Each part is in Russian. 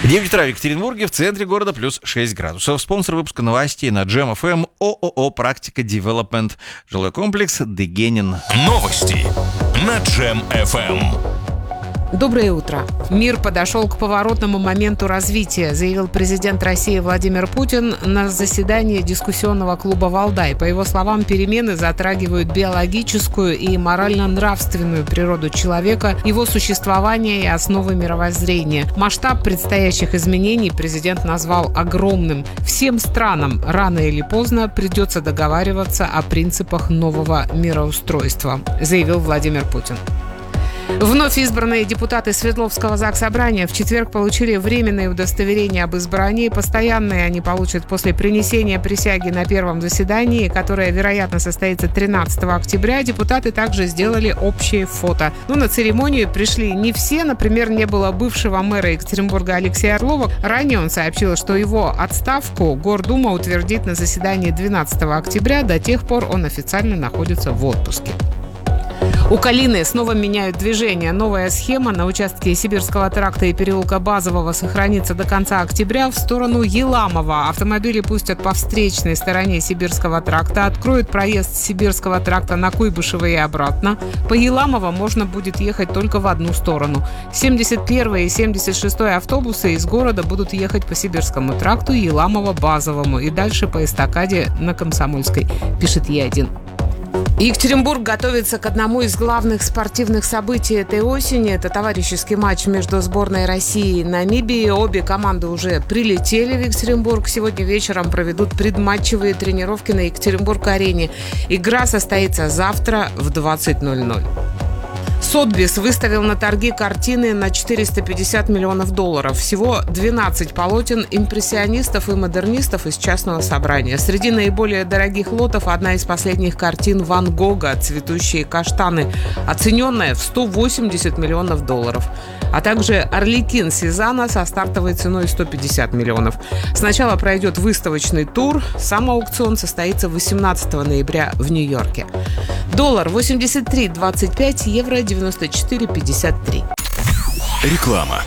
9 утра в Екатеринбурге, в центре города плюс 6 градусов. Спонсор выпуска новостей на Джем ФМ ООО «Практика Девелопмент». Жилой комплекс «Дегенин». Новости на Джем ФМ. Доброе утро. Мир подошел к поворотному моменту развития, заявил президент России Владимир Путин на заседании дискуссионного клуба «Валдай». По его словам, перемены затрагивают биологическую и морально-нравственную природу человека, его существование и основы мировоззрения. Масштаб предстоящих изменений президент назвал огромным. Всем странам рано или поздно придется договариваться о принципах нового мироустройства, заявил Владимир Путин. Вновь избранные депутаты Свердловского Заксобрания в четверг получили временное удостоверение об избрании. Постоянные они получат после принесения присяги на первом заседании, которое, вероятно, состоится 13 октября. Депутаты также сделали общее фото. Но на церемонию пришли не все. Например, не было бывшего мэра Екатеринбурга Алексея Орлова. Ранее он сообщил, что его отставку Гордума утвердит на заседании 12 октября. До тех пор он официально находится в отпуске. У Калины снова меняют движение. Новая схема на участке Сибирского тракта и переулка Базового сохранится до конца октября в сторону Еламова. Автомобили пустят по встречной стороне Сибирского тракта, откроют проезд с Сибирского тракта на Куйбышево и обратно. По Еламово можно будет ехать только в одну сторону. 71 и 76 автобусы из города будут ехать по Сибирскому тракту, Еламово-Базовому и дальше по эстакаде на Комсомольской, пишет Е1. Екатеринбург готовится к одному из главных спортивных событий этой осени. Это товарищеский матч между сборной России и Намибией. Обе команды уже прилетели в Екатеринбург. Сегодня вечером проведут предматчевые тренировки на Екатеринбург-арене. Игра состоится завтра в 20:00. Сотбис выставил на торги картины на $450 миллионов. Всего 12 полотен импрессионистов и модернистов из частного собрания. Среди наиболее дорогих лотов одна из последних картин Ван Гога «Цветущие каштаны», оцененная в $180 миллионов. А также «Арлекин» Сезанна со стартовой ценой $150 миллионов. Сначала пройдет выставочный тур. Сам аукцион состоится 18 ноября в Нью-Йорке. Доллар 83.25, евро 94.53. Реклама.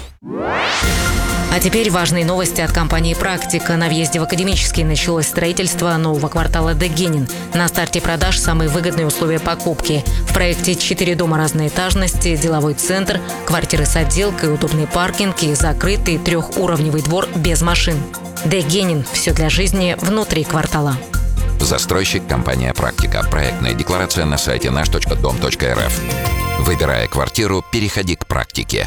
А теперь важные новости от компании «Практика». На въезде в Академический началось строительство нового квартала «Дегенин». На старте продаж самые выгодные условия покупки. В проекте 4 дома разной этажности, деловой центр, квартиры с отделкой, удобный паркинг и закрытый 3-уровневый двор без машин. «Дегенин» – все для жизни внутри квартала. Застройщик компания «Практика». Проектная декларация на сайте наш.дом.рф. Выбирая квартиру, переходи к «Практике».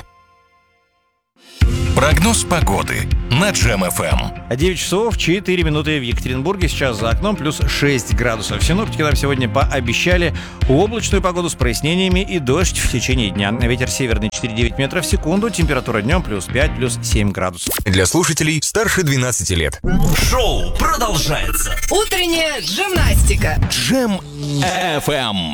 Прогноз погоды на Джем ФМ. 9 часов 4 минуты в Екатеринбурге. Сейчас за окном плюс 6 градусов. Синоптики нам сегодня пообещали облачную погоду с прояснениями и дождь в течение дня. Ветер северный 4,9 метров в секунду. Температура днем плюс 5, плюс 7 градусов. Для слушателей старше 12 лет. Шоу продолжается. Утренняя гимнастика. Джем ФМ.